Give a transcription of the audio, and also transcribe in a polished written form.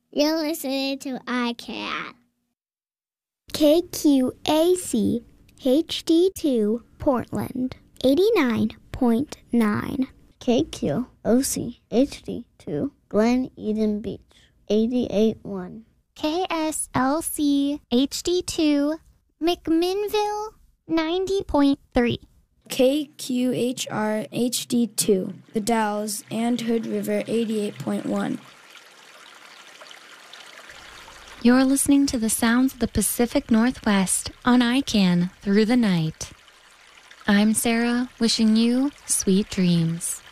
You're listening to iCat. KQAC HD2 Portland 89.9. KQOC HD2 Glen Eden Beach 88.1. KSLC HD2 McMinnville 90.3. KQHR HD2 The Dalles and Hood River 88.1. You're listening to the sounds of the Pacific Northwest on ICANN through the night. I'm Sarah, wishing you sweet dreams.